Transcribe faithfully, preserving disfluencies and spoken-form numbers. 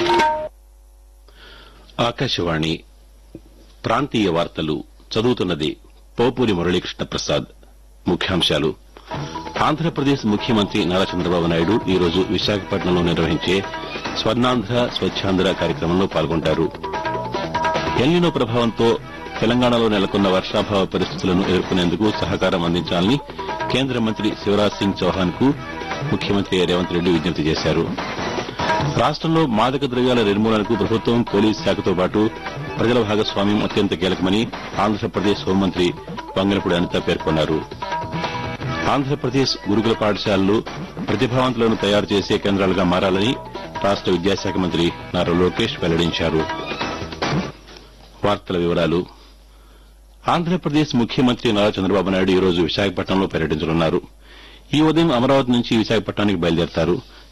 ఆకాశవాణి ప్రాంతీయ వార్తలు చదువుతున్నది పోపూరి మురళీకృష్ణ ప్రసాద్. ముఖ్యాంశాలు. ఆంధ్రప్రదేశ్ ముఖ్యమంత్రి నారా చంద్రబాబు నాయుడు ఈ రోజు విశాఖపట్నంలో నిర్వహించే స్వర్ణాంధ్ర స్వచ్ఛాంధ్ర కార్యక్రమంలో పాల్గొంటారు. ఎల్నినో ప్రభావంతో తెలంగాణలో నెలకొన్న వర్షాభావ పరిస్థితులను ఎదుర్కొనేందుకు సహకారం అందించాలని కేంద్ర మంత్రి శివరాజ్ సింగ్ చౌహాన్ కు ముఖ్యమంత్రి రేవంత్ రెడ్డి విజ్ఞప్తి చేశారు. రాష్టంలో మాదక ద్రవ్యాల నిర్మూలనకు ప్రభుత్వం పోలీసు శాఖతో పాటు ప్రజల భాగస్వామ్యం అత్యంత కీలకమని ఆంధ్రప్రదేశ్ హోంమంత్రి వంగలపూడి అనిత పేర్కొన్నారు. ఆంధ్రప్రదేశ్ గురుకుల పాఠశాలలు ప్రతిభావంతులను తయారు చేసే కేంద్రాలుగా మారాలని రాష్ట విద్యాశాఖ మంత్రి నారా లోకేష్ వెల్లడించారు. వార్తల వివరాలు. ఆంధ్రప్రదేశ్ ముఖ్యమంత్రి నారా చంద్రబాబు నాయుడు ఈ రోజు విశాఖపట్నంలో పర్యటించనున్నారు. ఈ ఉదయం అమరావతి నుంచి విశాఖపట్నానికి బయలుదేరతారు.